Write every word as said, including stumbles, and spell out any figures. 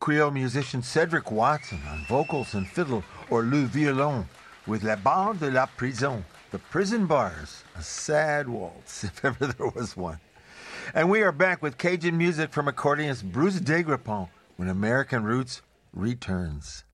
Creole musician Cedric Watson on vocals and fiddle, or Le Violon, with La Bande de la Prison, the prison bars, a sad waltz, if ever there was one. And we are back with Cajun music from accordionist Bruce Degrepont when American Roots returns.